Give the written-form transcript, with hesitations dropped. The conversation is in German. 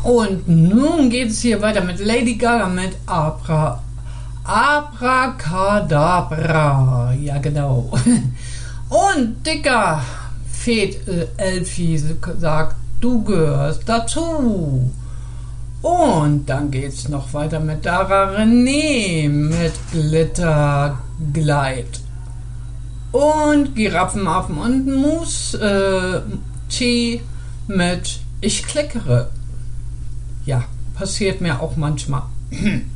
Und nun geht es hier weiter mit Lady Gaga mit Abracadabra. Ja, genau. Und dicker Fed Elfie sagt, du gehörst dazu. Und dann geht's noch weiter mit Dara René mit Glitter Glide. Und Giraffenaffen und Mousse Tee mit Ich klickere. Ja, passiert mir auch manchmal.